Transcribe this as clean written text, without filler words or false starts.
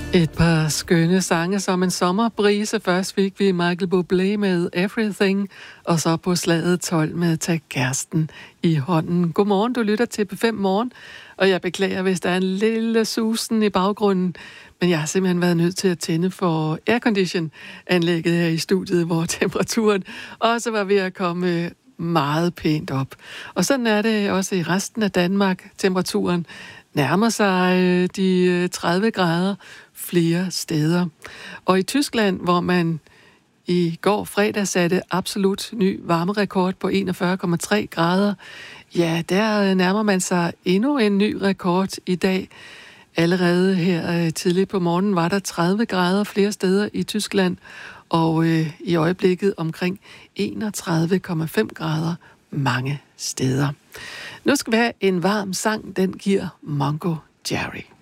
Et par skønne sange som en sommerbrise. Først fik vi Michael Bublé med Everything, og så på slaget 12 med Tag kæresten i hånden. Godmorgen, du lytter til P5 Morgen, og jeg beklager, hvis der er en lille susen i baggrunden, men jeg har simpelthen været nødt til at tænde for aircondition-anlægget her i studiet, hvor temperaturen også var ved at komme meget pænt op. Og sådan er det også i resten af Danmark. Temperaturen nærmer sig de 30 grader flere steder. Og i Tyskland, hvor man i går fredag satte absolut ny varmerekord på 41,3 grader, ja, der nærmer man sig endnu en ny rekord i dag. Allerede her tidligt på morgenen var der 30 grader flere steder i Tyskland, og i øjeblikket omkring 31,5 grader mange steder. Nu skal vi have en varm sang, den giver Mongo Jerry.